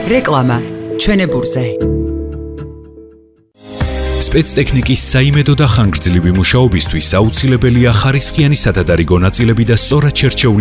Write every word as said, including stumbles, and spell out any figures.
რეკლამა ჩვენებურზე. სპეცტექნიკის საიმედო და ხანგრძლივი მუშაობისთვის აუცილებელია ხარისხიანი სათადარიგო ნაწილები და სწორად შერჩეული